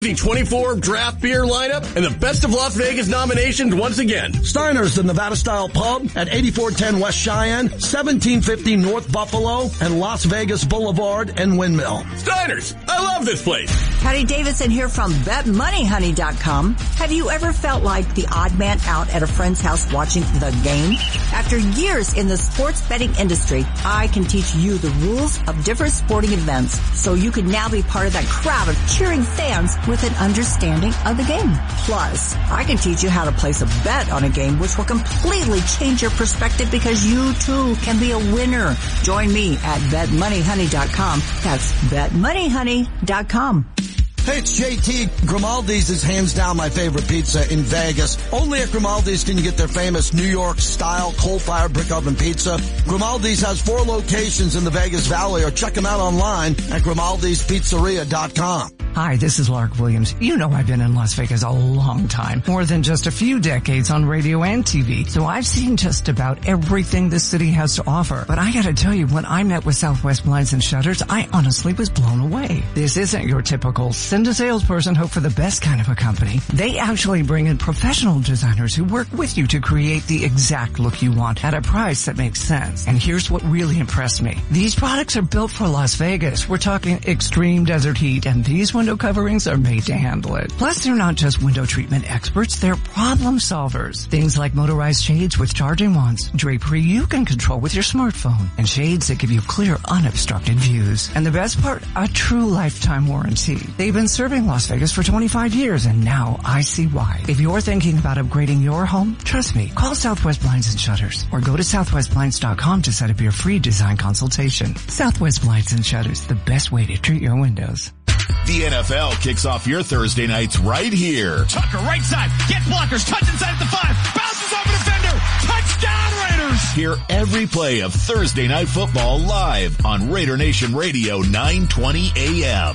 The 24 draft beer lineup and the Best of Las Vegas nominations once again. Steiner's, the Nevada-style pub at 8410 West Cheyenne, 1750 North Buffalo, and Las Vegas Boulevard and Windmill. Steiner's, I love this place. Patty Davidson here from BetMoneyHoney.com. Have you ever felt like the odd man out at a friend's house watching the game? After years in the sports betting industry, I can teach you the rules of different sporting events so you can now be part of that crowd of cheering fans with an understanding of the game. Plus, I can teach you how to place a bet on a game which will completely change your perspective because you too can be a winner. Join me at BetMoneyHoney.com. That's BetMoneyHoney.com. Hey, it's JT. Grimaldi's is hands down my favorite pizza in Vegas. Only at Grimaldi's can you get their famous New York-style coal-fired brick oven pizza. Grimaldi's has 4 locations in the Vegas Valley, or check them out online at Grimaldi'sPizzeria.com. Hi, this is Lark Williams. You know I've been in Las Vegas a long time, more than just a few decades on radio and TV. So I've seen just about everything the city has to offer. But I gotta tell you, when I met with Southwest Blinds and Shutters, I honestly was blown away. This isn't your typical send a salesperson, hope for the best kind of a company. They actually bring in professional designers who work with you to create the exact look you want at a price that makes sense. And here's what really impressed me. These products are built for Las Vegas. We're talking extreme desert heat, and these window coverings are made to handle it. Plus, they're not just window treatment experts, they're problem solvers. Things like motorized shades with charging wands, drapery you can control with your smartphone, and shades that give you clear, unobstructed views. And the best part, a true lifetime warranty. They've been serving Las Vegas for 25 years, and now I see why. If you're thinking about upgrading your home, trust me, call Southwest Blinds and Shutters, or go to southwestblinds.com to set up your free design consultation. Southwest Blinds and Shutters, the best way to treat your windows. The NFL kicks off your Thursday nights right here. Tucker, right side, get blockers, touch inside at the 5, bounces off a defender, touchdown Raiders! Hear every play of Thursday Night Football live on Raider Nation Radio 920 AM.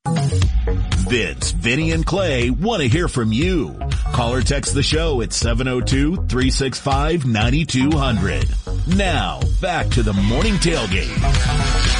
Vince, Vinny, and Clay want to hear from you. Call or text the show at 702-365-9200. Now, back to the morning tailgate.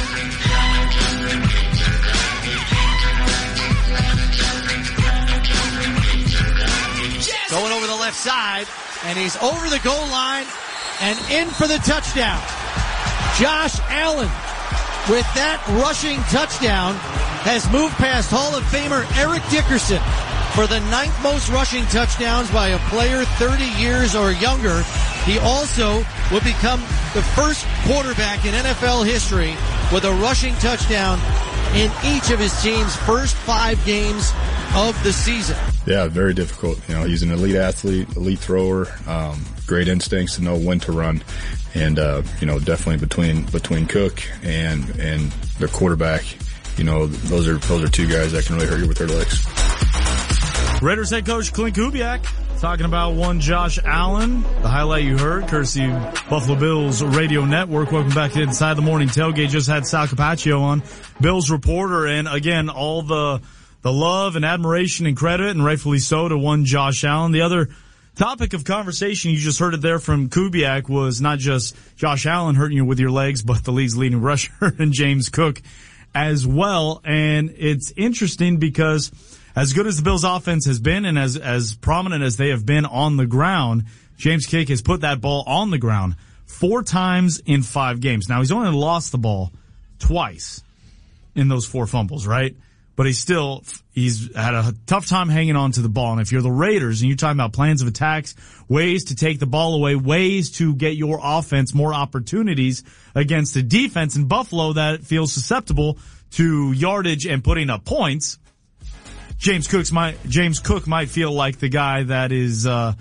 Going over the left side, and he's over the goal line and in for the touchdown. Josh Allen, with that rushing touchdown, has moved past Hall of Famer Eric Dickerson for the 9th most rushing touchdowns by a player 30 years or younger. He also would become the first quarterback in NFL history with a rushing touchdown in each of his team's first 5 games of the season. Yeah, very difficult. You know, he's an elite athlete, elite thrower, great instincts to know when to run. And, you know, definitely between Cook and the quarterback, you know, those are 2 guys that can really hurt you with their legs. Raiders head coach Clint Kubiak talking about one Josh Allen. The highlight you heard, courtesy of Buffalo Bills Radio Network. Welcome back to Inside the Morning Tailgate. Just had Sal Capaccio on, Bills reporter, and again, all the love and admiration and credit, and rightfully so, to one Josh Allen. The other topic of conversation, you just heard it there from Kubiak, was not just Josh Allen hurting you with your legs, but the league's leading rusher and James Cook as well. And it's interesting because as good as the Bills offense has been and as prominent as they have been on the ground, James Cook has put that ball on the ground 4 times in 5 games. Now, he's only lost the ball twice in those 4 fumbles, right? But he's had a tough time hanging on to the ball. And if you're the Raiders and you're talking about plans of attacks, ways to take the ball away, ways to get your offense more opportunities against a defense in Buffalo that feels susceptible to yardage and putting up points, James Cook might feel like the guy that is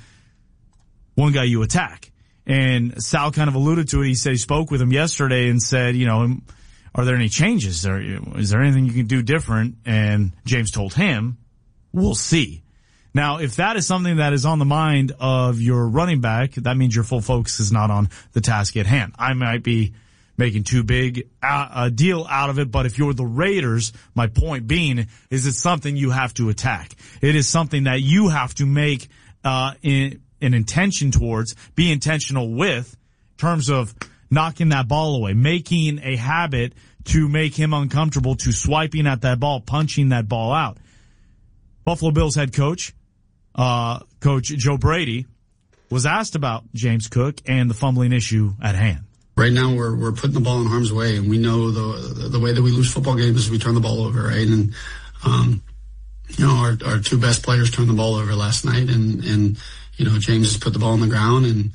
one guy you attack. And Sal kind of alluded to it. He said he spoke with him yesterday and said, you know, are there any changes? Is there anything you can do different? And James told him, we'll see. Now, if that is something that is on the mind of your running back, that means your full focus is not on the task at hand. I might be making too big a deal out of it, but if you're the Raiders, my point being is it's something you have to attack. It is something that you have to make an intention towards, be intentional with, in terms of knocking that ball away, making a habit to make him uncomfortable, to swiping at that ball, punching that ball out. Buffalo Bills head coach, Coach Joe Brady, was asked about James Cook and the fumbling issue at hand. Right now, we're putting the ball in harm's way, and we know the way that we lose football games is we turn the ball over, right? And our two best players turned the ball over last night, and James has put the ball on the ground, and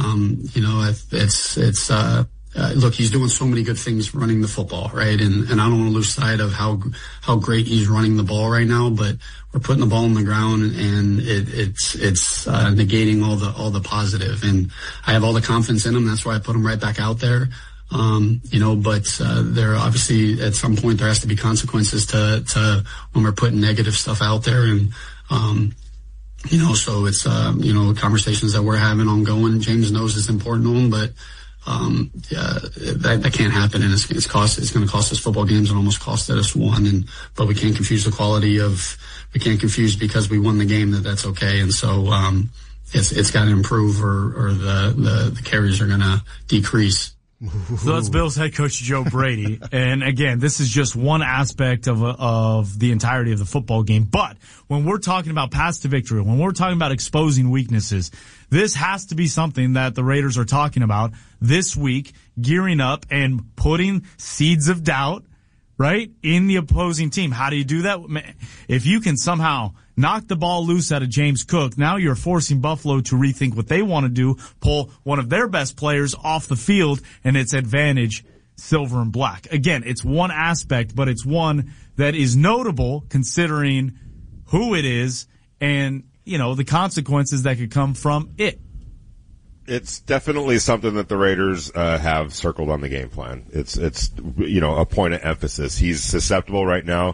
look, he's doing so many good things running the football, right? And I don't want to lose sight of how great he's running the ball right now, but we're putting the ball on the ground, and it's negating all the positive. And I have all the confidence in him. That's why I put him right back out there. But there obviously at some point there has to be consequences to when we're putting negative stuff out there. And, so it's, conversations that we're having ongoing. James knows it's important to him, but that can't happen, and it's going to cost us football games and almost costed us one. But we can't confuse the quality of, we can't confuse because we won the game that's okay. And so, it's got to improve or the carries are going to decrease. So that's Bills head coach Joe Brady. And again, this is just one aspect of the entirety of the football game. But when we're talking about path to victory, when we're talking about exposing weaknesses, this has to be something that the Raiders are talking about this week, gearing up and putting seeds of doubt, right, in the opposing team. How do you do that? If you can somehow knock the ball loose out of James Cook, now you're forcing Buffalo to rethink what they want to do, pull one of their best players off the field, and it's advantage silver and black. Again, it's one aspect, but it's one that is notable considering who it is and, the consequences that could come from it. It's definitely something that the Raiders have circled on the game plan. It's a point of emphasis. He's susceptible right now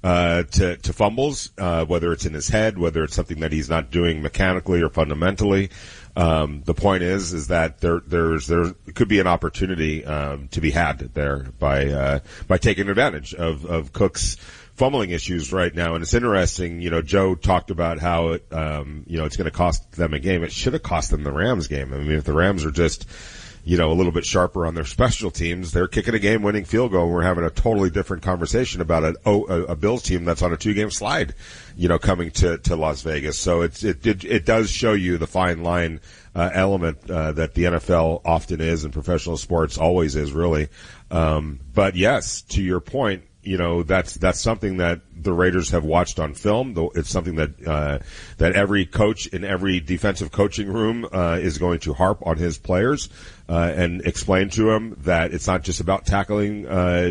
to fumbles, whether it's in his head, whether it's something that he's not doing mechanically or fundamentally. The point is that there could be an opportunity to be had there by taking advantage of Cook's fumbling issues right now. And it's interesting, Joe talked about how it's going to cost them a game. It should have cost them the Rams game. I mean, if the Rams are just a little bit sharper on their special teams, they're kicking a game-winning field goal, and we're having a totally different conversation about a Bills team that's on a 2-game slide, coming to Las Vegas. So it does show you the fine line element that the NFL often is, and professional sports always is, really. But yes, to your point, that's something that the Raiders have watched on film. It's something that every coach in every defensive coaching room is going to harp on his players and explain to them that it's not just about tackling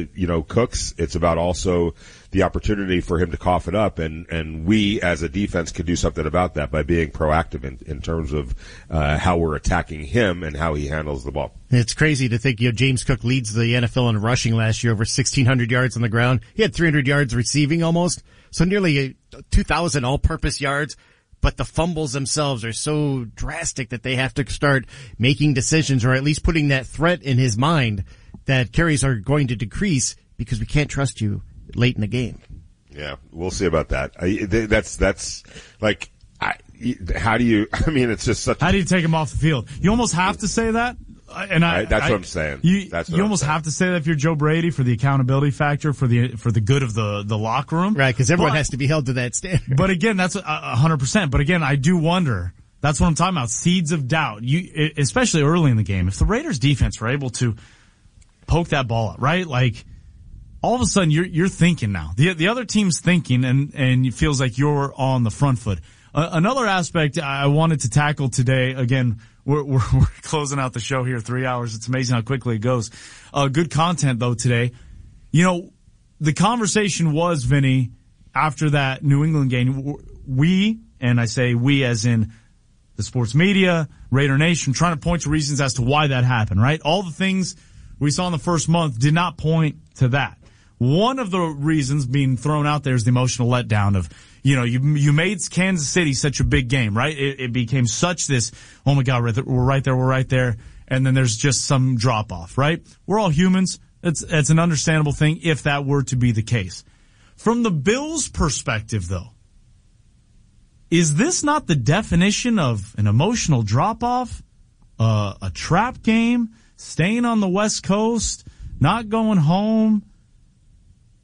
Cooks. It's about also the opportunity for him to cough it up, and we as a defense can do something about that by being proactive in terms of how we're attacking him and how he handles the ball. It's crazy to think, James Cook leads the NFL in rushing last year, over 1,600 yards on the ground. He had 300 yards receiving almost, so nearly 2,000 all-purpose yards. But the fumbles themselves are so drastic that they have to start making decisions, or at least putting that threat in his mind that carries are going to decrease because we can't trust you late in the game. Yeah, we'll see about that. That's like, how do you, it's just such. How do you take him off the field? You almost have to say that. And that's what I'm saying. You almost have to say that if you're Joe Brady, for the accountability factor, for the good of the locker room. Right, because everyone has to be held to that standard. But again, that's 100%. But again, I do wonder. That's what I'm talking about. Seeds of doubt. Especially early in the game. If the Raiders defense were able to poke that ball up, right? Like, all of a sudden you're thinking now. The other team's thinking, and it feels like you're on the front foot. Another aspect I wanted to tackle today, again, we're closing out the show here, 3 hours. It's amazing how quickly it goes. Good content though today. The conversation was, Vinny, after that New England game, we, and I say we as in the sports media, Raider Nation, trying to point to reasons as to why that happened, right? All the things we saw in the first month did not point to that. One of the reasons being thrown out there is the emotional letdown of, you made Kansas City such a big game, right? It became such this, oh my God, we're right there. And then there's just some drop off, right? We're all humans. It's an understandable thing if that were to be the case. From the Bills' perspective though, is this not the definition of an emotional drop off? A trap game? Staying on the West Coast? Not going home?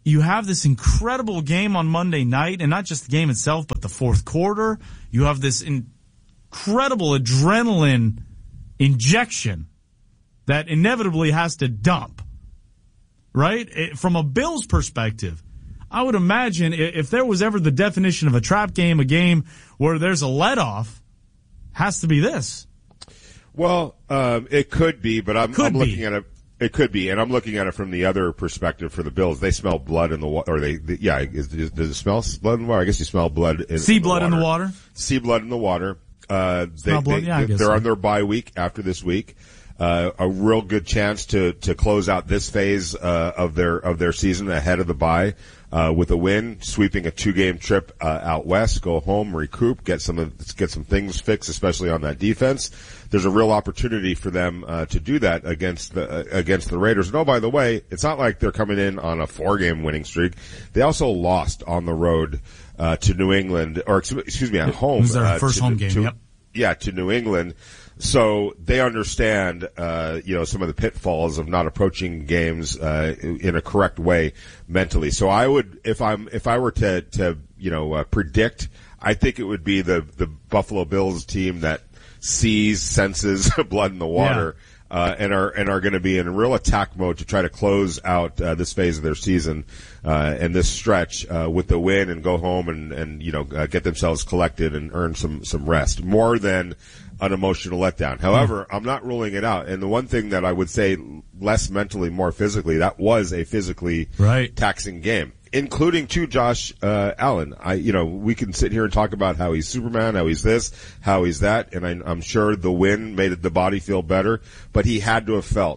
you have this incredible game on Monday night, and not just the game itself, but the fourth quarter. You have this incredible adrenaline injection that inevitably has to dump, right? From a Bills perspective, I would imagine if there was ever the definition of a trap game, a game where there's a let-off, has to be this. Well, it could be, but I'm looking at it. It could be, and I'm looking at it from the other perspective for the Bills. They smell blood in the water, or does it smell blood in the water? I guess you smell blood See blood in the water? See blood in the water. Smell blood? Yeah, I guess they're so. on their bye week after this week. A real good chance to close out this phase of their season ahead of the bye with a win, sweeping a 2-game trip out west, go home, recoup, get some things fixed, especially on that defense. There's a real opportunity for them to do that against the Raiders. And oh, by the way, it's not like they're coming in on a 4-game winning streak. They also lost on the road to New England, or excuse me, at home. It was their first home game. Yep. Yeah, to New England. So they understand, some of the pitfalls of not approaching games in a correct way mentally. So I would, if I were to predict, I think it would be the Buffalo Bills team that senses blood in the water, and are going to be in real attack mode to try to close out this phase of their season and this stretch with the win and go home and get themselves collected and earn some rest more than an emotional letdown. However, I'm not ruling it out. And the one thing that I would say, less mentally, more physically, that was a physically taxing game, including to Josh Allen. We can sit here and talk about how he's Superman, how he's this, how he's that, and I'm sure the win made the body feel better, but he had to have felt,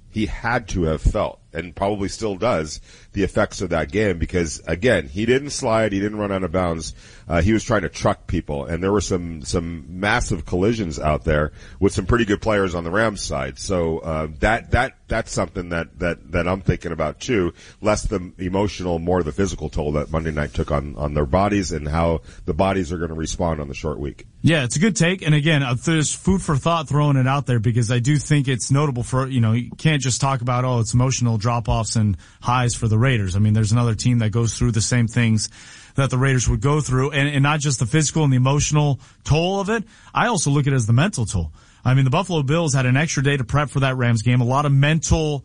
and probably still does, the effects of that game because, again, he didn't slide, he didn't run out of bounds. He was trying to truck people, and there were some massive collisions out there with some pretty good players on the Rams side. So that's something that I'm thinking about too. Less the emotional, more the physical toll that Monday night took on their bodies and how the bodies are going to respond on the short week. Yeah, it's a good take. And again, there's food for thought throwing it out there because I do think it's notable for, you can't just talk about, it's emotional drop-offs and highs for the Raiders. I mean, there's another team that goes through the same things that the Raiders would go through, and not just the physical and the emotional toll of it. I also look at it as the mental toll. I mean, the Buffalo Bills had an extra day to prep for that Rams game, a lot of mental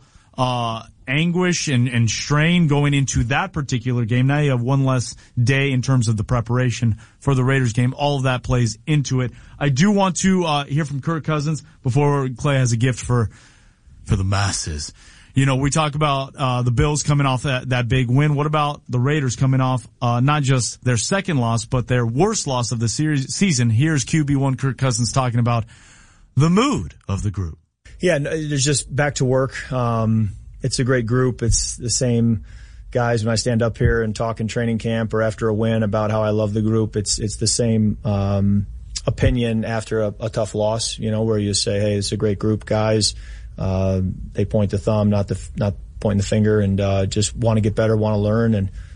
anguish and strain going into that particular game. Now you have one less day in terms of the preparation for the Raiders game. All of that plays into it. I do want to hear from Kirk Cousins before Clay has a gift for the masses. We talk about the Bills coming off that big win. What about the Raiders coming off not just their second loss, but their worst loss of the season? Here's QB1 Kirk Cousins talking about the mood of the group. Yeah, there's just back to work. It's a great group. It's the same guys when I stand up here and talk in training camp or after a win about how I love the group. It's the same opinion after a tough loss, where you say, hey, it's a great group, guys. They point the thumb, not pointing the finger, and just want to get better, want to learn,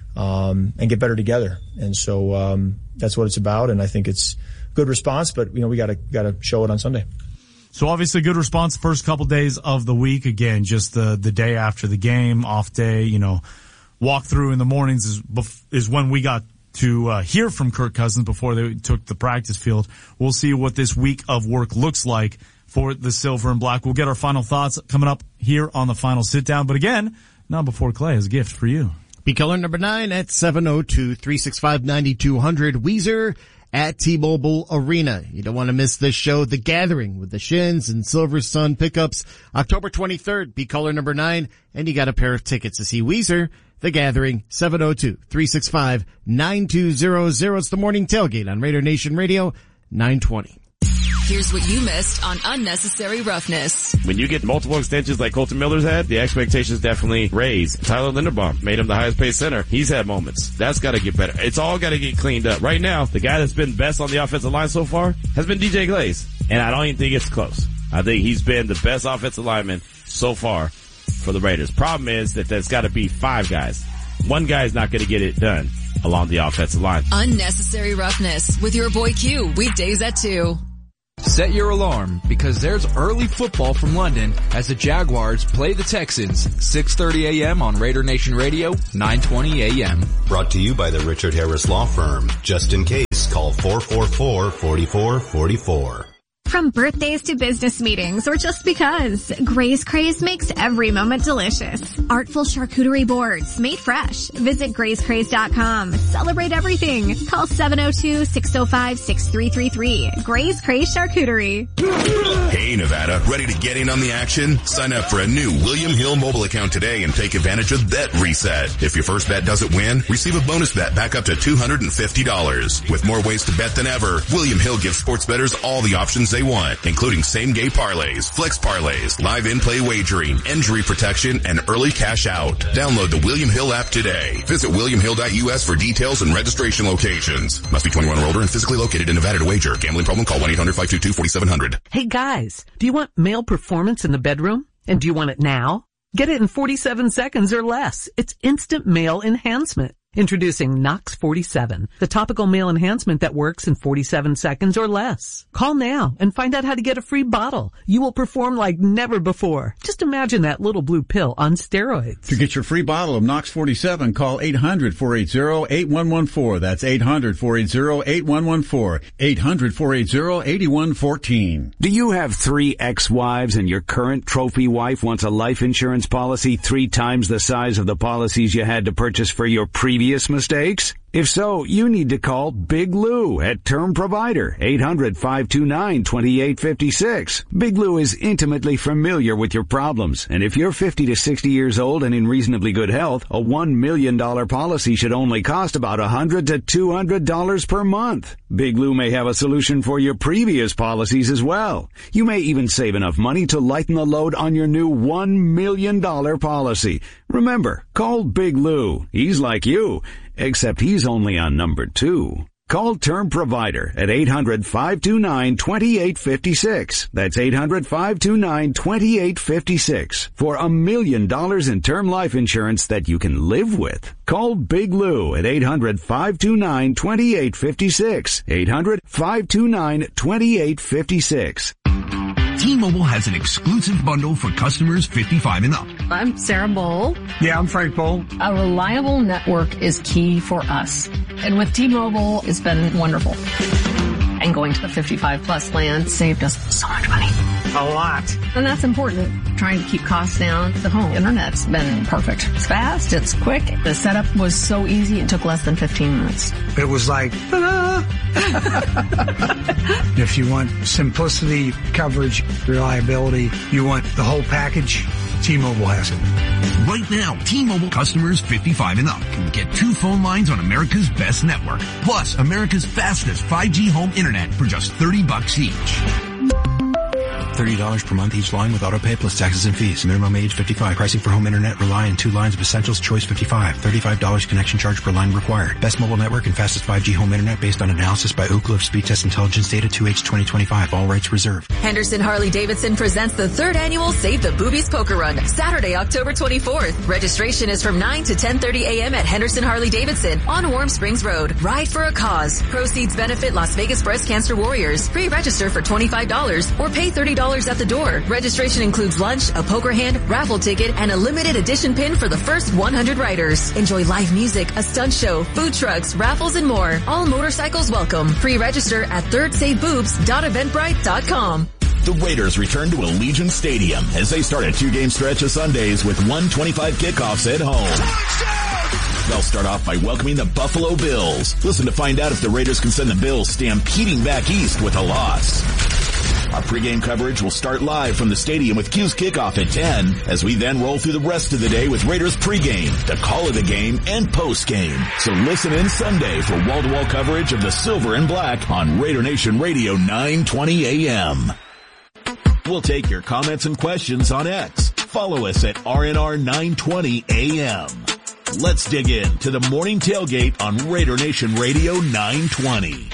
and get better together. And so that's what it's about. And I think it's a good response, but we got to show it on Sunday. So obviously good response first couple days of the week. Again, just the day after the game, off day, walk through in the mornings is when we got to hear from Kirk Cousins before they took the practice field. We'll see what this week of work looks like for the Silver and Black. We'll get our final thoughts coming up here on the final sit down. But again, not before Clay has a gift for you. Be color number 9 at 702-365-9200. Weezer at T-Mobile Arena. You don't want to miss this show, The Gathering, with the Shins and Silver Sun pickups. October 23rd, be caller number 9, and you got a pair of tickets to see Weezer, The Gathering, 702-365-9200. It's the morning tailgate on Raider Nation Radio, 920. Here's what you missed on Unnecessary Roughness. When you get multiple extensions like Colton Miller's had, the expectations definitely raise. Tyler Linderbaum made him the highest paid center. He's had moments. That's got to get better. It's all got to get cleaned up. Right now, the guy that's been best on the offensive line so far has been DJ Glaze. And I don't even think it's close. I think he's been the best offensive lineman so far for the Raiders. Problem is that there's got to be 5 guys. One guy is not going to get it done along the offensive line. Unnecessary Roughness with your boy Q, weekdays at 2. Set your alarm because there's early football from London as the Jaguars play the Texans, 6:30 a.m. on Raider Nation Radio, 9:20 a.m. Brought to you by the Richard Harris Law Firm. Just in case, call 444-4444. From birthdays to business meetings or just because, Gray's Craze makes every moment delicious. Artful charcuterie boards made fresh. Visit grayscraze.com. Celebrate everything. Call 702-605-6333. Gray's Craze Charcuterie. Hey Nevada, ready to get in on the action? Sign up for a new William Hill mobile account today and take advantage of Bet Reset. If your first bet doesn't win, receive a bonus bet back up to $250. With more ways to bet than ever, William Hill gives sports bettors all the options they want, including same-game parlays, flex parlays, live in-play wagering, injury protection, and early cash out. Download the William Hill app today. Visit williamhill.us for details and registration locations. Must be 21 or older and physically located in Nevada to wager. Gambling problem? Call 1-800-522-4700. Hey guys, do you want male performance in the bedroom? And do you want it now? Get it in 47 seconds or less. It's instant male enhancement. Introducing Nox 47, the topical male enhancement that works in 47 seconds or less. Call now and find out how to get a free bottle. You will perform like never before. Just imagine that little blue pill on steroids. To get your free bottle of Nox 47, call 800-480-8114. That's 800-480-8114. 800-480-8114. Do you have 3 ex-wives and your current trophy wife wants a life insurance policy 3 times the size of the policies you had to purchase for your previous mistakes? If so, you need to call Big Lou at Term Provider, 800-529-2856. Big Lou is intimately familiar with your problems, and if you're 50 to 60 years old and in reasonably good health, a $1 million policy should only cost about $100 to $200 per month. Big Lou may have a solution for your previous policies as well. You may even save enough money to lighten the load on your new $1 million policy. Remember, call Big Lou. He's like you, except he's only on number 2. Call Term Provider at 800-529-2856. That's 800-529-2856 for $1 million in term life insurance that you can live with. Call Big Lou at 800-529-2856. 800-529-2856. T-Mobile has an exclusive bundle for customers 55 and up. I'm Sarah Bowl. Yeah, I'm Frank Bowl. A reliable network is key for us. And with T-Mobile, it's been wonderful. And going to the 55 plus plan saved us so much money. A lot. And that's important. Trying to keep costs down. The home internet's been perfect. It's fast. It's quick. The setup was so easy. It took less than 15 minutes. It was like, ta-da! If you want simplicity, coverage, reliability, you want the whole package, T-Mobile has it. Right now, T-Mobile customers 55 and up can get 2 phone lines on America's best network, plus America's fastest 5G home internet for just $30 each. $30 per month each line with autopay plus taxes and fees. Minimum age 55. Pricing for home internet rely on 2 lines of Essentials Choice 55. $35 connection charge per line required. Best mobile network and fastest 5G home internet based on analysis by Ookla of Speed Test Intelligence data 2H 2025. All rights reserved. Henderson Harley-Davidson presents the 3rd annual Save the Boobies Poker Run, Saturday, October 24th. Registration is from 9 to 10:30 a.m. at Henderson Harley-Davidson on Warm Springs Road. Ride for a cause. Proceeds benefit Las Vegas Breast Cancer Warriors. Pre-register for $25 or pay $30 at the door. Registration includes lunch, a poker hand, raffle ticket, and a limited edition pin for the first 100 riders. Enjoy live music, a stunt show, food trucks, raffles, and more. All motorcycles welcome. Pre-register at thirdSaveBoobs.eventbrite.com. The Raiders return to Allegiant Stadium as they start a 2-game stretch of Sundays with 1:25 kickoffs at home. Touchdown! They'll start off by welcoming the Buffalo Bills. Listen to find out if the Raiders can send the Bills stampeding back east with a loss. Our pregame coverage will start live from the stadium with Q's kickoff at 10, as we then roll through the rest of the day with Raiders pregame, the call of the game, and postgame. So listen in Sunday for wall-to-wall coverage of the Silver and Black on Raider Nation Radio 920 AM. We'll take your comments and questions on X. Follow us at RNR 920 AM. Let's dig in to the morning tailgate on Raider Nation Radio 920.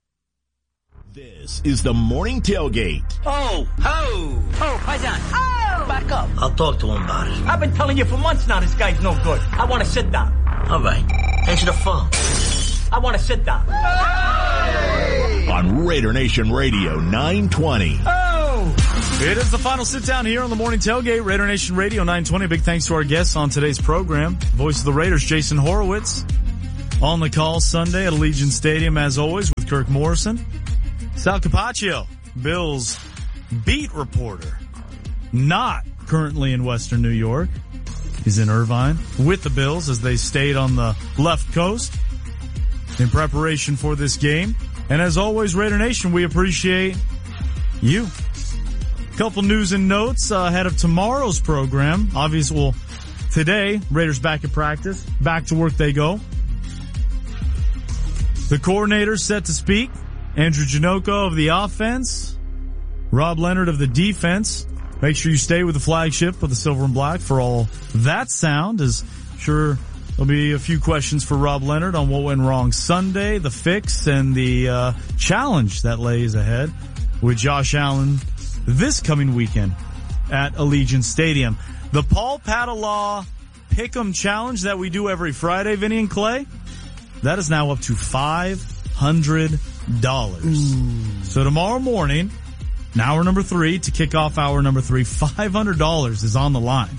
This is the morning tailgate. Oh, Paisan. Oh! Back up. I'll talk to him about it. I've been telling you for months now this guy's no good. I want to sit down. All right. Answer the phone. I want to sit down. On Raider Nation Radio 920. It is the final sit down here on the morning tailgate, Raider Nation Radio 920. Big thanks to our guests on today's program. Voice of the Raiders, Jason Horowitz. On the call Sunday at Allegiant Stadium, as always, with Kirk Morrison. Sal Capaccio, Bills beat reporter. Not currently in Western New York. He's in Irvine with the Bills as they stayed on the left coast in preparation for this game. And as always, Raider Nation, we appreciate you. Couple news and notes ahead of tomorrow's program. Obviously, well, today, Raiders back at practice. Back to work they go. The coordinator set to speak. Andrew Janocko of the offense. Rob Leonard of the defense. Make sure you stay with the flagship of the Silver and Black for all that sound. As sure there'll be a few questions for Rob Leonard on what went wrong Sunday, the fix, and the challenge that lays ahead with Josh Allen this coming weekend at Allegiant Stadium. The Paul Padalaw Pick'em Challenge that we do every Friday, Vinny and Clay, that is now up to $500. So tomorrow morning, in hour number 3, to kick off hour number 3, $500 is on the line.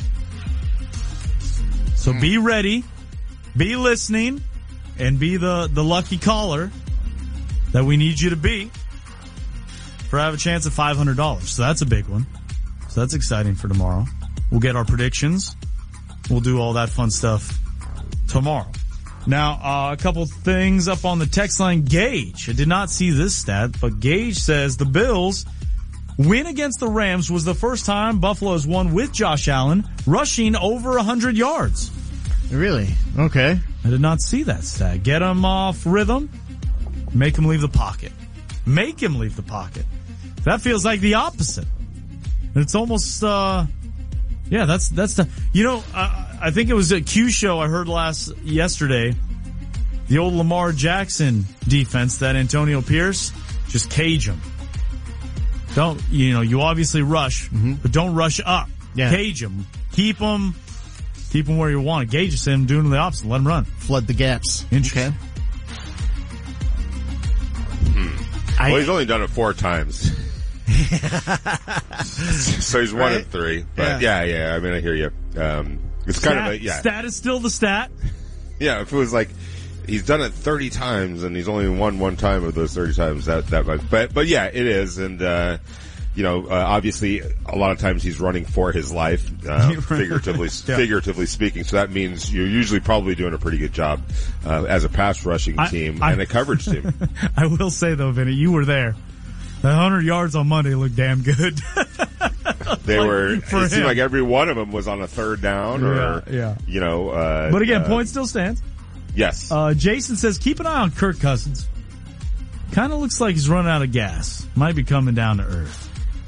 So be ready, be listening, and be the lucky caller that we need you to be for have a chance at $500. So that's a big one. So that's exciting for tomorrow. We'll get our predictions. We'll do all that fun stuff tomorrow. Now, a couple things up on the text line. Gage, I did not see this stat, but Gage says the Bills' win against the Rams was the first time Buffalo has won with Josh Allen rushing over 100 yards. Really? Okay. I did not see that stat. Get him off rhythm. Make him leave the pocket. Make him leave the pocket. That feels like the opposite. It's almost, that's the, I think it was a Q show I heard yesterday, the old Lamar Jackson defense that Antonio Pierce, just cage him. Don't, you obviously rush, but don't rush up. Yeah. Cage him. Keep him where you want. Gage is him doing the opposite. Let him run. Flood the gaps. Interesting. Okay. Well, he's only done it 4 times. So he's 1 and 3. But yeah. I mean, I hear you. It's kind of stat is still the stat. Yeah, if it was like he's done it 30 times and he's only won 1 time of those 30 times, that might, but yeah, it is. And, obviously a lot of times he's running for his life, figuratively speaking. So that means you're usually probably doing a pretty good job, as a pass rushing team and a coverage team. I will say though, Vinny, you were there. The 100 yards on Monday looked damn good. They it seemed like every one of them was on a 3rd down but again, point still stands. Yes. Jason says, keep an eye on Kirk Cousins. Kind of looks like he's running out of gas. Might be coming down to earth.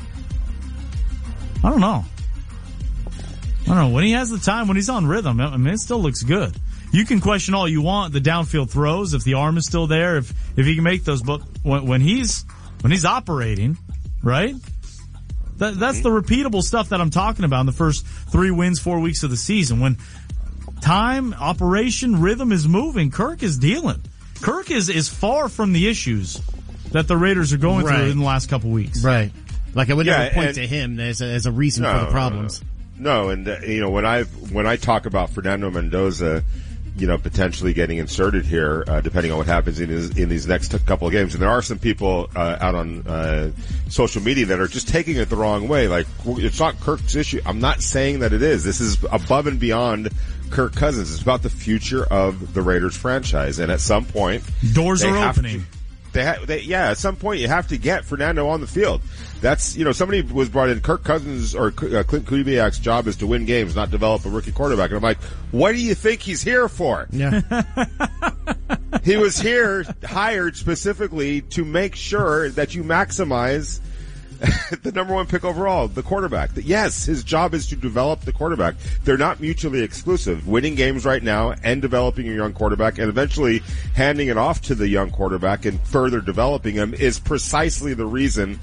I don't know. When he has the time, when he's on rhythm, I mean, it still looks good. You can question all you want, the downfield throws, if the arm is still there, if he can make those, but when he's operating, right? That's the repeatable stuff that I'm talking about in the first 3 wins, 4 weeks of the season. When time, operation, rhythm is moving, Kirk is dealing. Kirk is far from the issues that the Raiders are going through in the last couple weeks. Right. Like I would never point to him as a reason for the problems. No, and when I talk about Fernando Mendoza, potentially getting inserted here, depending on what happens in these next couple of games. And there are some people out on social media that are just taking it the wrong way. Like, it's not Kirk's issue. I'm not saying that it is. This is above and beyond Kirk Cousins. It's about the future of the Raiders franchise. And at some point, doors are opening. At some point you have to get Fernando on the field. That's, somebody was brought in, Kirk Cousins or Clint Kubiak's job is to win games, not develop a rookie quarterback. And I'm like, what do you think he's here for? Yeah. He was hired specifically to make sure that you maximize the number 1 pick overall, the quarterback. Yes, his job is to develop the quarterback. They're not mutually exclusive. Winning games right now and developing a young quarterback and eventually handing it off to the young quarterback and further developing him is precisely the reason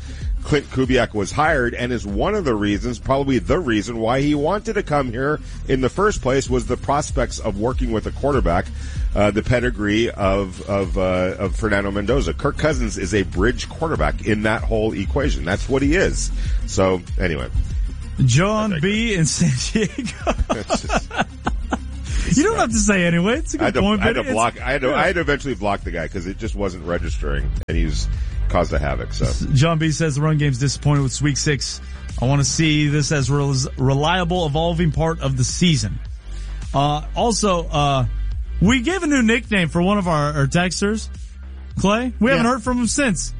Clint Kubiak was hired, and is one of the reasons, probably the reason, why he wanted to come here in the first place was the prospects of working with a quarterback, the pedigree of Fernando Mendoza. Kirk Cousins is a bridge quarterback in that whole equation. That's what he is. So anyway, John B. in San Diego. You don't have to say anyway. It's a good point. I had to eventually block the guy because it just wasn't registering, and he's caused a havoc. So John B. says the run game's disappointed with week 6. I want to see this as reliable, evolving part of the season. Also, we gave a new nickname for one of our texters, Clay. We haven't heard from him since.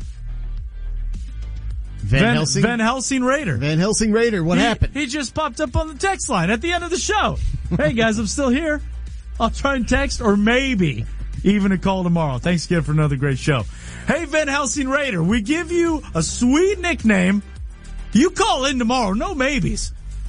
Van Helsing? Van Helsing Raider. Van Helsing Raider. What happened? He just popped up on the text line at the end of the show. Hey guys, I'm still here. I'll try and text or maybe even a call tomorrow. Thanks again for another great show. Hey Van Helsing Raider, we give you a sweet nickname. You call in tomorrow. No maybes.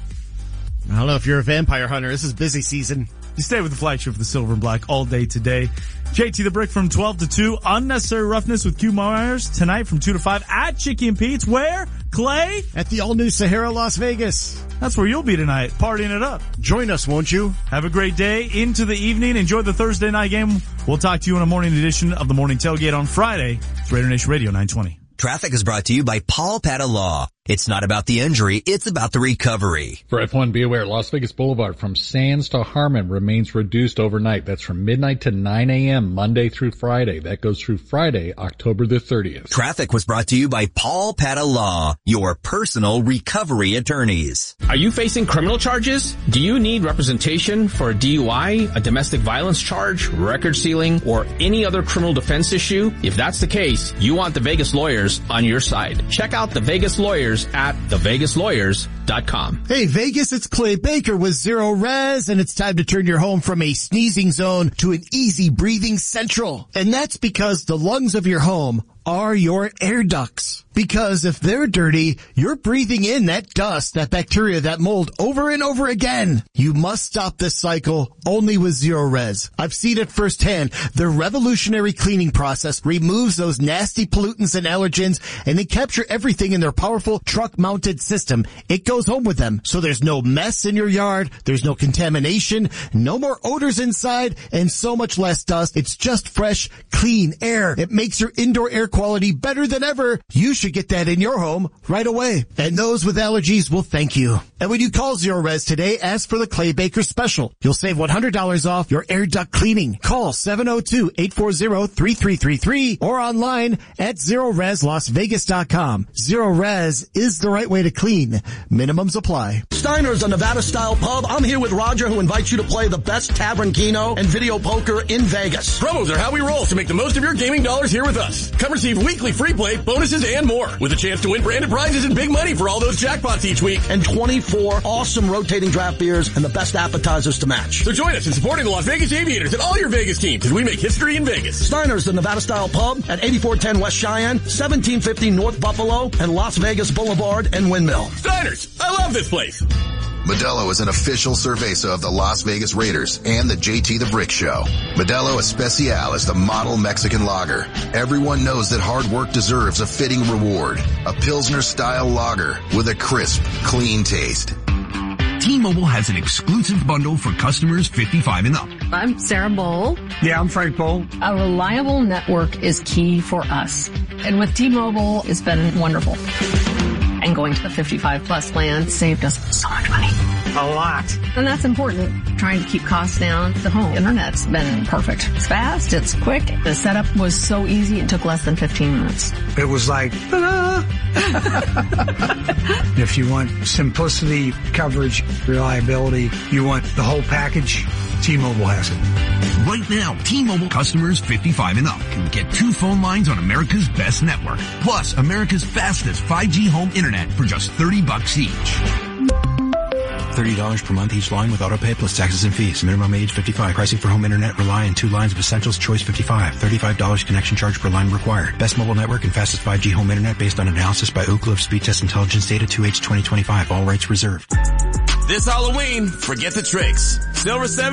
I don't know if you're a vampire hunter. This is busy season. You stay with the flagship of the Silver and Black all day today. JT the Brick from 12 to 2. Unnecessary Roughness with Q Myers tonight from 2 to 5 at Chicky and Pete's. Where? Clay? At the all-new Sahara Las Vegas. That's where you'll be tonight, partying it up. Join us, won't you? Have a great day into the evening. Enjoy the Thursday night game. We'll talk to you in a morning edition of the Morning Tailgate on Friday. It's Raider Nation Radio 920. Traffic is brought to you by Paul Pata Law. It's not about the injury, it's about the recovery. For F1, be aware, Las Vegas Boulevard from Sands to Harmon remains reduced overnight. That's from midnight to 9 a.m. Monday through Friday. That goes through Friday, October the 30th. Traffic was brought to you by Paul Pata Law, your personal recovery attorneys. Are you facing criminal charges? Do you need representation for a DUI, a domestic violence charge, record sealing, or any other criminal defense issue? If that's the case, you want the Vegas Lawyers on your side. Check out the Vegas Lawyers at thevegaslawyers.com. Hey Vegas, it's Clay Baker with Zero Res, and it's time to turn your home from a sneezing zone to an easy breathing central. And that's because the lungs of your home are your air ducts. Because if they're dirty, you're breathing in that dust, that bacteria, that mold over and over again. You must stop this cycle only with Zero Res. I've seen it firsthand. Their revolutionary cleaning process removes those nasty pollutants and allergens, and they capture everything in their powerful truck-mounted system. It goes home with them. So there's no mess in your yard, there's no contamination, no more odors inside, and so much less dust. It's just fresh, clean air. It makes your indoor air quality better than ever. You should get that in your home right away. And those with allergies will thank you. And when you call Zero Res today, ask for the Clay Baker special. You'll save $100 off your air duct cleaning. Call 702-840-3333 or online at ZeroResLasVegas.com. Zero Res is the right way to clean. Minimums apply. Steiner's a Nevada-style pub. I'm here with Roger, who invites you to play the best tavern keno and video poker in Vegas. Promos are how we roll, so make the most of your gaming dollars here with us. Come receive weekly free play, bonuses, and more, with a chance to win branded prizes and big money for all those jackpots each week. And 24 awesome rotating draft beers and the best appetizers to match. So join us in supporting the Las Vegas Aviators and all your Vegas teams as we make history in Vegas. Steiner's, the Nevada-style pub at 8410 West Cheyenne, 1750 North Buffalo, and Las Vegas Boulevard and Windmill. Steiner's, I love this place. Modelo is an official cerveza of the Las Vegas Raiders and the JT the Brick Show. Modelo Especial is the model Mexican lager. Everyone knows that hard work deserves a fitting reward. A Pilsner-style lager with a crisp, clean taste. T-Mobile has an exclusive bundle for customers 55 and up. I'm Sarah Bowl. Yeah, I'm Frank Bowl. A reliable network is key for us. And with T-Mobile, it's been wonderful. And going to the 55 plus plan saved us so much money. A lot. And that's important. Trying to keep costs down. The home internet's been perfect. It's fast. It's quick. The setup was so easy. It took less than 15 minutes. It was like, ta-da! If you want simplicity, coverage, reliability, you want the whole package, T-Mobile has it. Right now, T-Mobile customers 55 and up can get 2 phone lines on America's best network, plus America's fastest 5G home internet for just $30 each. $30 per month each line with autopay plus taxes and fees. Minimum age 55. Pricing for home internet rely on 2 lines of essentials. Choice 55. $35 connection charge per line required. Best mobile network and fastest 5G home internet based on analysis by Ookla of Speed Test Intelligence data 2H 2025. All rights reserved. This Halloween, forget the tricks. Silver 7